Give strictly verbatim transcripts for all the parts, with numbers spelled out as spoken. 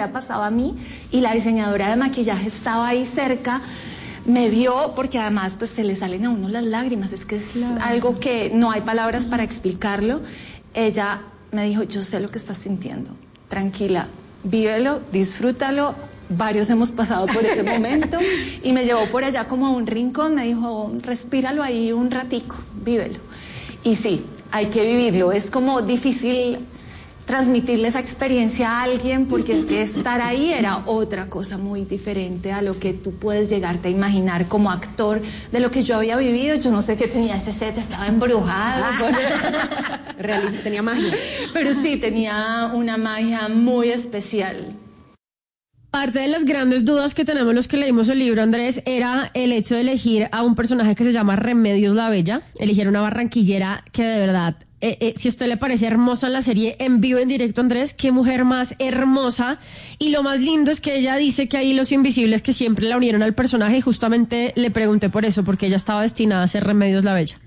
hubiera pasado a mí, y la diseñadora de maquillaje estaba ahí cerca, me vio, porque además pues se le salen a uno las lágrimas, es que es claro. algo que no hay palabras para explicarlo. Ella me dijo, yo sé lo que estás sintiendo, tranquila, vívelo, disfrútalo, varios hemos pasado por ese momento, y me llevó por allá como a un rincón, me dijo, respíralo ahí un ratico, vívelo. Y sí, hay que vivirlo, es como difícil transmitirle esa experiencia a alguien, porque es que estar ahí era otra cosa muy diferente a lo que tú puedes llegarte a imaginar como actor, de lo que yo había vivido. Yo no sé qué tenía ese set, estaba embrujado. Realmente tenía magia. Pero sí, tenía una magia muy especial. Parte de las grandes dudas que tenemos los que leímos el libro, Andrés, era el hecho de elegir a un personaje que se llama Remedios la Bella, elegir una barranquillera que de verdad, eh, eh, si a usted le parece hermosa la serie en vivo, en directo, Andrés, qué mujer más hermosa. Y lo más lindo es que ella dice que hay hilos invisibles que siempre la unieron al personaje, y justamente le pregunté por eso, porque ella estaba destinada a ser Remedios la Bella.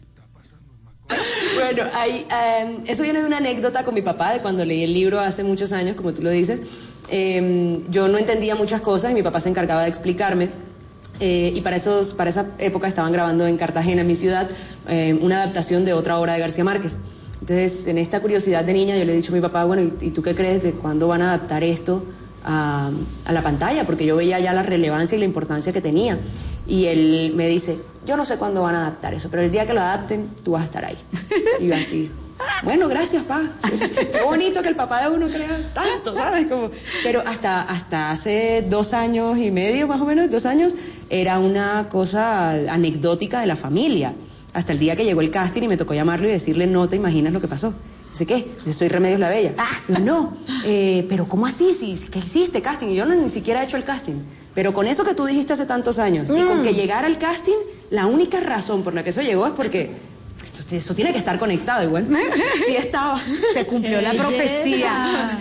Bueno, hay, um, eso viene de una anécdota con mi papá, de cuando leí el libro hace muchos años, como tú lo dices. Eh, yo no entendía muchas cosas y mi papá se encargaba de explicarme. Eh, y para, esos, para esa época estaban grabando en Cartagena, en mi ciudad, eh, una adaptación de otra obra de García Márquez. Entonces, en esta curiosidad de niña, yo le he dicho a mi papá, bueno, ¿y, y tú qué crees de cuándo van a adaptar esto a, a la pantalla? Porque yo veía ya la relevancia y la importancia que tenía. Y él me dice, yo no sé cuándo van a adaptar eso, pero el día que lo adapten, tú vas a estar ahí. Y yo así, bueno, gracias, pa. Qué bonito que el papá de uno crea tanto, ¿sabes? Como, pero hasta, hasta hace dos años y medio, más o menos, dos años, era una cosa anecdótica de la familia. Hasta el día que llegó el casting y me tocó llamarlo y decirle, no te imaginas lo que pasó. Dice, ¿qué? Yo soy Remedios la Bella. Yo, no, eh, pero ¿cómo así? Si, si, ¿qué hiciste casting? Y yo no, ni siquiera he hecho el casting. Pero con eso que tú dijiste hace tantos años, mm. y con que llegara el casting, la única razón por la que eso llegó es porque esto, eso tiene que estar conectado igual. Sí estaba. Se cumplió la profecía.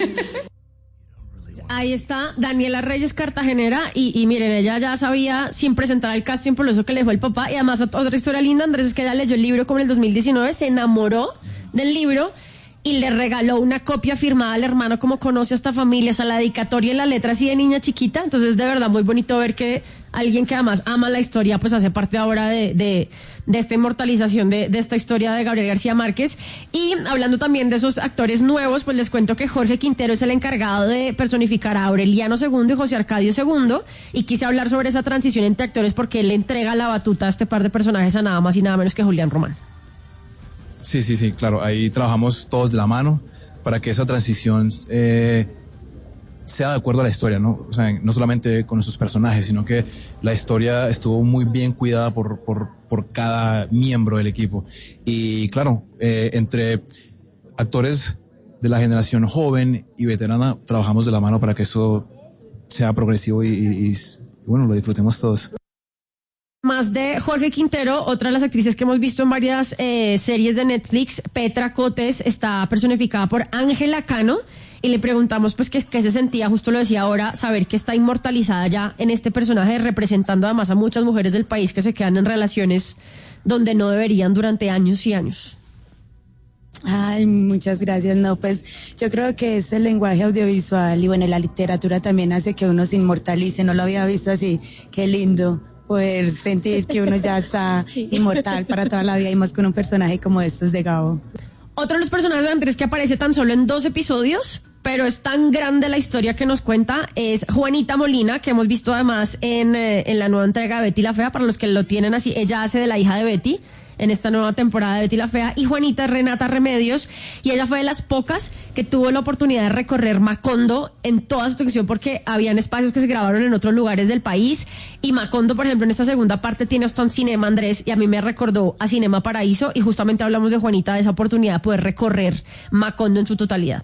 Ahí está Daniela Reyes, cartagenera, y, y miren, ella ya sabía sin presentar el casting, por eso que le dejó el papá. Y además otra historia linda, Andrés, es que ella leyó el libro como en el dos mil diecinueve, se enamoró del libro y le regaló una copia firmada al hermano, como conoce a esta familia, o sea, la dedicatoria y la letra así de niña chiquita. Entonces, de verdad, muy bonito ver que alguien que además ama la historia, pues hace parte ahora de, de, de esta inmortalización de, de esta historia de Gabriel García Márquez. Y hablando también de esos actores nuevos, pues les cuento que Jorge Quintero es el encargado de personificar a Aureliano segundo y José Arcadio segundo, y quise hablar sobre esa transición entre actores porque él le entrega la batuta a este par de personajes a nada más y nada menos que Julián Román. Sí, sí, sí, claro, ahí trabajamos todos de la mano para que esa transición eh, sea de acuerdo a la historia, ¿no? O sea, no solamente con nuestros personajes, sino que la historia estuvo muy bien cuidada por, por, por cada miembro del equipo. Y claro, eh, entre actores de la generación joven y veterana, trabajamos de la mano para que eso sea progresivo y, y, y bueno, lo disfrutemos todos. Más de Jorge Quintero, otra de las actrices que hemos visto en varias eh, series de Netflix, Petra Cotes, está personificada por Ángela Cano, y le preguntamos pues qué, qué se sentía, justo lo decía ahora, saber que está inmortalizada ya en este personaje, representando además a muchas mujeres del país que se quedan en relaciones donde no deberían durante años y años. Ay, muchas gracias. No, pues yo creo que es el lenguaje audiovisual y bueno, la literatura también hace que uno se inmortalice. No lo había visto así. Qué lindo poder sentir que uno ya está inmortal para toda la vida, y más con un personaje como estos de Gabo. Otro de los personajes de Andrés que aparece tan solo en dos episodios, pero es tan grande la historia que nos cuenta, es Juanita Molina, que hemos visto además en, eh, en la nueva entrega de Betty la Fea. Para los que lo tienen así, ella hace de la hija de Betty en esta nueva temporada de Betty la Fea, y Juanita es Renata Remedios, y ella fue de las pocas que tuvo la oportunidad de recorrer Macondo en toda su sección, porque habían espacios que se grabaron en otros lugares del país, y Macondo, por ejemplo, en esta segunda parte tiene hasta un cinema, Andrés, y a mí me recordó a Cinema Paraíso, y justamente hablamos de Juanita, de esa oportunidad de poder recorrer Macondo en su totalidad.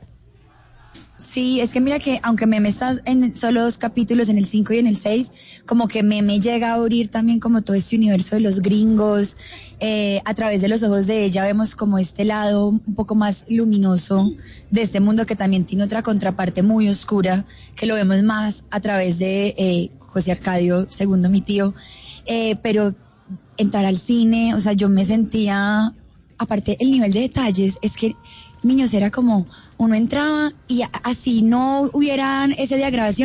Sí, es que mira que aunque Meme está en solo dos capítulos, en el cinco y en el seis, como que Meme llega a abrir también como todo este universo de los gringos. Eh, a través de los ojos de ella vemos como este lado un poco más luminoso de este mundo, que también tiene otra contraparte muy oscura, que lo vemos más a través de eh, José Arcadio, segundo mi tío. Eh, pero entrar al cine, o sea, yo me sentía, aparte el nivel de detalles, es que, niños, era como uno entraba y así no hubieran ese de grabación,